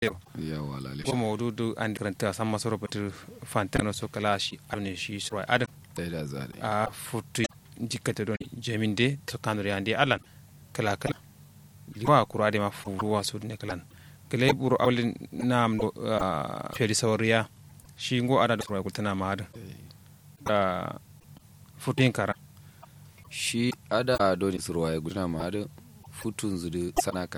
yawa lale ko mawdudu an karanta san masoro batu fantano so kala shi arne shi sura adam dai da zale a futu jikkata don jeminde to kanuri ande alan kala kala liwa kurade ma furuwa su ne kalan kale buru awlin nam do fedi sawriya shi ngo ada sura kultana ma ada da futin kara shi ada doni surwaye gudana ma da futun zudu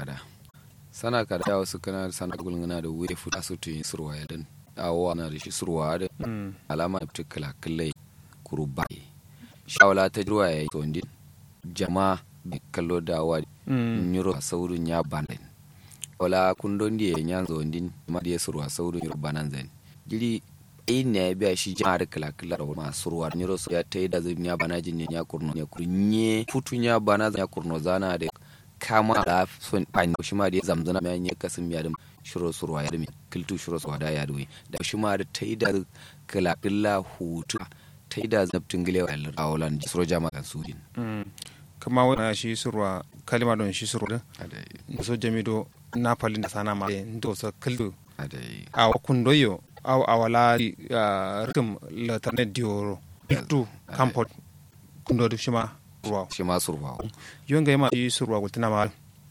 sana kada ya wasu kana sana gulngana da wuri futa su tun surwaye dan awa na da shi surwa da alama particular kallai kurubai shawala ta ruwaye to ndin jama'a bi kallo da wa nyuro saurun ya banan wala kundon die nyanzo ndin ma die surwa saurun nyuro banan zan jiri ina biya shi jama'ar kala ma surwa nyuro so ya tayi da zin ya bana jin ya kurno ya kurnye futun ya bana ya kurno zana da kama da son pan shi ma da zamzana mai yin kasim ya da shiro surwa ya da kiltu shiro surwa da ya da shi ma da tayi da kala hutu tayi da zabtin gile wa awalan suro jama'a sudin kama wani shi surwa kalima don shi surwa da so jamido na falin da sana ma ndo so kiltu a kundoyo aw awala ritum la tarnet dioro tu kampot kundo du shima surwa yonga yama yi surwa gultina ma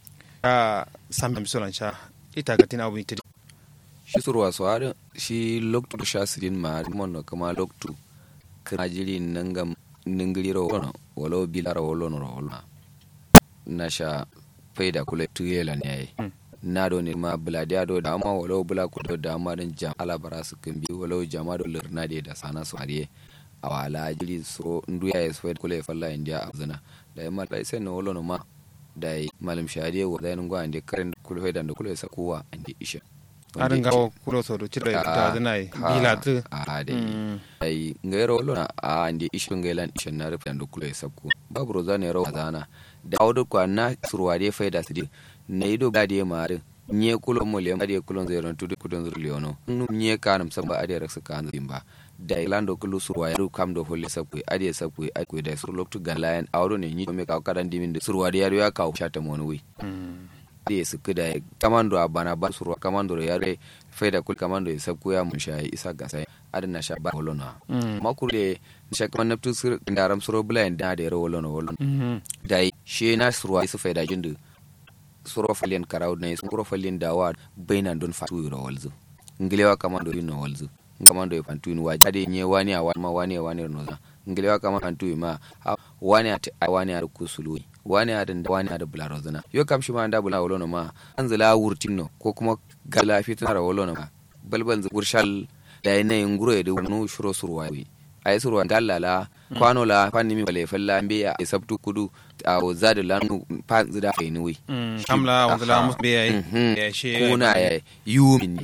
sambe misolan sha ita gatina abu ita shi surwa so ada shi loktu do shasirin ma monno kama loktu kana jiri nangam ningiriro wono walo bilara wolo no na sha faida kule tuyela ne na do ne ma buladiya do da ma walo bula ku do da ma dan jam ala bara su kan bi walo jama do lirna de da sana su ariye awala jiri so nduya ya so kule falla india azana da ma dai sai no wolo no ma dai malam shariye wa dai ngwa ande karen kule faida da kule sakuwa ande isha arin gawo kulo so do cire da zanai bila tu dai ngero wolo na ande isha ngelan isha na rufa da kule sakku babu rozane rawa zana da audu kwa na surwade faida su na ido gade mare nye kulo mole ade kulo zero tudu kudo zero leono nye kanam samba ade raksa kan zimba da ilando kulo surwa yaru kam do holle sapwe ade sapwe ai da sur loktu galayan awdo ne nyi me ka kadan dimin surwa de yaru ya ka shata monwi de su kida kamando abana ba surwa kamando yare faida kul kamando sapku ya mun shayi isa gasa adana sha ba holona makurde shakman naftu sur ndaram suro blind da de rolona dai she na surwa su faida jindu suro falien karaw na suro falien dawa bainan don fatu ro walzu ngilewa kamando yino walzu kamando e fantu ni wajade nye wani awan ma wani no ngilewa kamando fantu ma wani ati wani ar kusulu wani adan wani ad bularozana yo kam shi ma anda bula wolono ma anzala wurtinno ko kuma gala fitina ro wolono ma balbal burshal da ne nguro e no shuro surwa wi ay surwa dallala kwano la fanni mi bale falla mbe ya sabtu kudu a zadu lanu pan zida fe ni wi kamla wala mus be ya she kuna ya yumi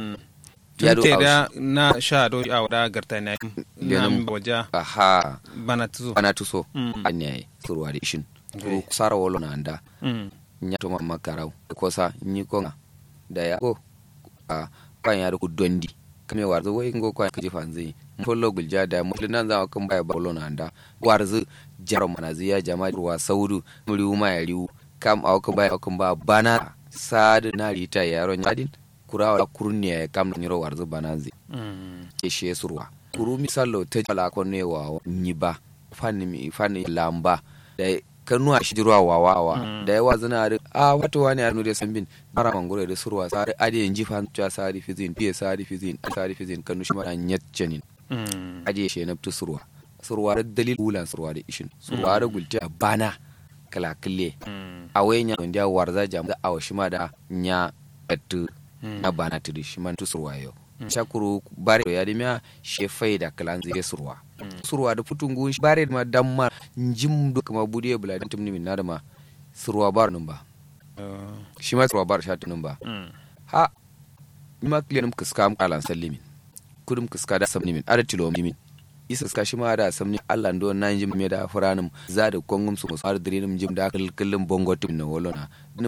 tunte da na sha do awda garta na nam boja aha bana tuso anyai surwa de shin ru sara wolo na anda nyato mamma karaw ko sa nyi ko da ya ko a kan ya ku dondi kame warzo wai ngo kwa kaji fanzi follo gulja da mulnan za kan baya bolo na anda warzo jaro manaziya jama'a ruwa saudu muriu ma ya riu kam aw kan baya kan ba bana sad na rita yaron yadin kurawa kurniya kam nyiro warzo banazi ke she surwa kuru misallo ta jala ko ne wa nyiba fanni lamba da kanu a shijirwa wawa da yawa zana da wato wani a nure sambin mara mangoro da surwa sare ade yin jifan ta sari fizin piye sari fizin kanu shi mara nyatjanin ade she nabtu surwa da dalil ulan surwa da ishin surwa da gulta bana kala kille a waynya wanda warza jam da awashi ma da nya atu na bana tudu shi man tu surwa yo shakuru bare ya dimya she faida kalan zai surwa da futungu bare ma damma njim do kuma budiye bula dan tumni min nadama surwa bar numba shi ma surwa bar shatu numba ha ma klenum kiskam kalan sallimin kudum kiska da samni min adatilo min isa ska shi ma da samni Allah ndo nan jim me da furanum za da kongum su har dirinum jim da kallum bongo tim na wolona